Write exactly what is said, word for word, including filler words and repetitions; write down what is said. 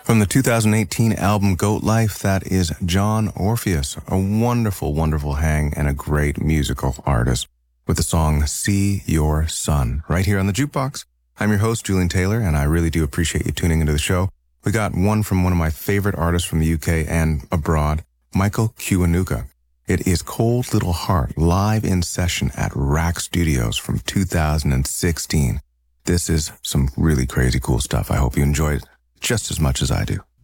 From the two thousand eighteen album Goat Life, that is John Orpheus, a wonderful, wonderful hang and a great musical artist, with the song See Your Son, right here on the Jukebox. I'm your host, Julian Taylor, and I really do appreciate you tuning into the show. We got one from one of my favorite artists from the U K and abroad, Michael Kiwanuka. It is Cold Little Heart, live in session at Rack Studios from two thousand sixteen. This is some really crazy cool stuff. I hope you enjoy it just as much as I do.